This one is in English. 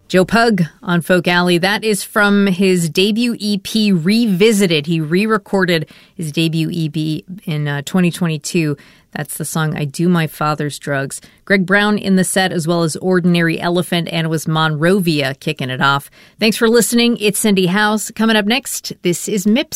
Joe Pug on Folk Alley. That is from his debut EP, Revisited. He re-recorded his debut EP in 2022. That's the song I Do My Father's Drugs. Greg Brown in the set, as well as Ordinary Elephant, and it was Monrovia kicking it off. Thanks for listening. It's Cindy House. Coming up next, this is MIPS.